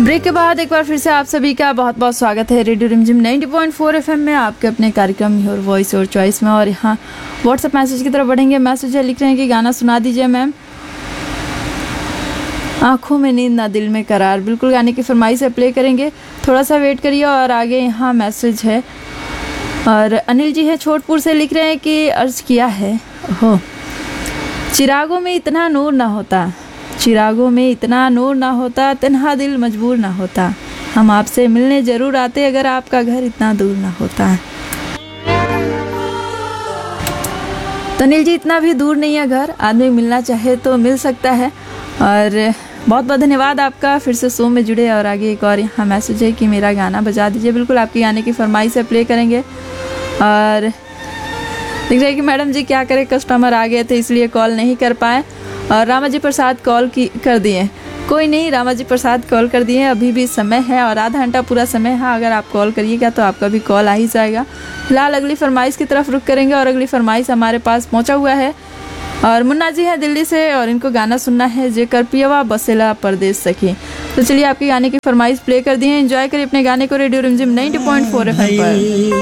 Break के बाद एक बार फिर से आप सभी का बहुत बहुत स्वागत है रेडियो रिमझिम 90.4 एफएम में आपके अपने कार्यक्रम योर वॉइस और चॉइस में। और यहाँ व्हाट्सएप मैसेज की तरफ बढ़ेंगे। मैसेज है, लिख रहे हैं कि गाना सुना दीजिए मैम। आँखों में नींद ना दिल में करार, बिल्कुल गाने की फरमाइश से प्ले करेंगे, थोड़ा सा वेट करिए। और आगे यहाँ मैसेज है और अनिल जी है छोटपुर से, लिख रहे हैं कि अर्ज किया है, हो चिरागों में इतना नूर ना होता, चिरागों में इतना नूर ना होता, तन्हा दिल मजबूर ना होता, हम आपसे मिलने जरूर आते अगर आपका घर इतना दूर ना होता। तो अनिल जी, इतना भी दूर नहीं है घर, आदमी मिलना चाहे तो मिल सकता है। और बहुत बहुत धन्यवाद आपका फिर से शो में जुड़े। और आगे एक और यहाँ मैसेज है कि मेरा गाना बजा दीजिए, बिल्कुल आपके गाने की फरमाइश से प्ले करेंगे। और लिख रहे हैं कि मैडम जी क्या करें, कस्टमर आ गए थे इसलिए कॉल नहीं कर पाए। और रामाजी प्रसाद कॉल कर दिए, कोई नहीं, रामाजी प्रसाद कॉल कर दिए, अभी भी समय है और आधा घंटा पूरा समय है। अगर आप कॉल करिएगा तो आपका भी कॉल आ ही जाएगा। फिलहाल अगली फरमाइश की तरफ रुख करेंगे और अगली फरमाइश हमारे पास पहुंचा हुआ है और मुन्ना जी हैं दिल्ली से और इनको गाना सुनना है जेकर पियवा बसेला परदेश सखी। तो चलिए आपके गाने की फरमाइश प्ले कर दी है, एंजॉय करिए अपने गाने को रेडियो रिमझिम 90.4 एफएम पर।